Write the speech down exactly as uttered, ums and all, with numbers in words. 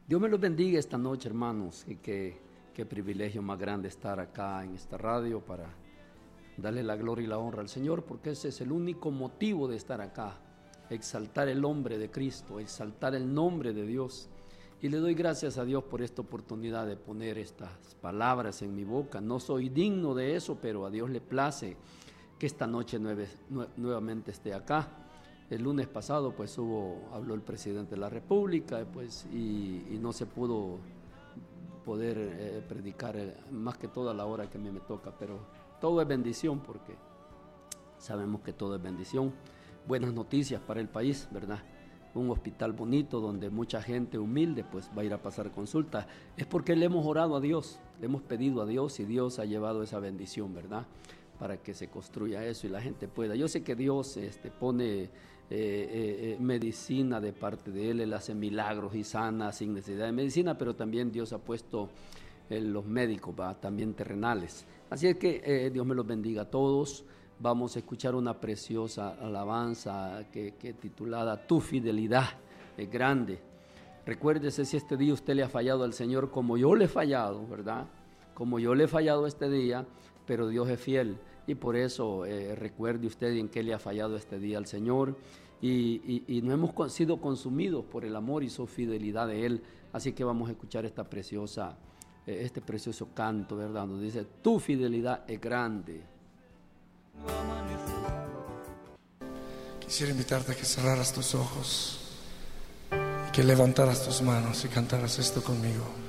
Dios me los bendiga esta noche, hermanos, y que, qué privilegio más grande estar acá en esta radio para darle la gloria y la honra al Señor, porque ese es el único motivo de estar acá, exaltar el nombre de Cristo, exaltar el nombre de Dios. Y le doy gracias a Dios por esta oportunidad de poner estas palabras en mi boca. No soy digno de eso, pero a Dios le place que esta noche nueve, nue, nuevamente esté acá. El lunes pasado pues hubo, habló el presidente de la República pues, y, y no se pudo poder eh, predicar eh, más que toda la hora que a mí me toca, pero todo es bendición porque sabemos que todo es bendición. Buenas noticias para el país, ¿verdad? Un hospital bonito donde mucha gente humilde pues va a ir a pasar consulta. Es porque le hemos orado a Dios, le hemos pedido a Dios y Dios ha llevado esa bendición, ¿verdad? Para que se construya eso y la gente pueda. Yo sé que Dios este, pone eh, eh, medicina de parte de Él, Él hace milagros y sana sin necesidad de medicina, pero también Dios ha puesto eh, los médicos, ¿va? También terrenales. Así es que eh, Dios me los bendiga a todos. Vamos a escuchar una preciosa alabanza que, que titulada Tu fidelidad es grande. Recuérdese si este día usted le ha fallado al Señor como yo le he fallado, ¿verdad? Como yo le he fallado este día, pero Dios es fiel y por eso eh, recuerde usted en qué le ha fallado este día al Señor y, y, y no hemos sido consumidos por el amor y su fidelidad de Él. Así que vamos a escuchar esta preciosa, eh, este precioso canto, ¿verdad? Nos dice, tu fidelidad es grande. Quisiera invitarte a que cerraras tus ojos y que levantaras tus manos y cantaras esto conmigo.